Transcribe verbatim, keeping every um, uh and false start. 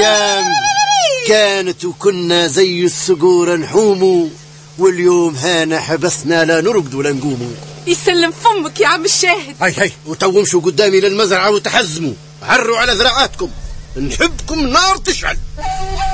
أيام كانت وكنا زي الصقور نحوموا، واليوم هانا حبسنا لا نرقد ولا نقوموا. يسلم فمك يا عم الشاهد. هاي هاي وتومشوا قدامي للمزرعة وتحزموا، عروا على ذراعاتكم، نحبكم نار تشعل.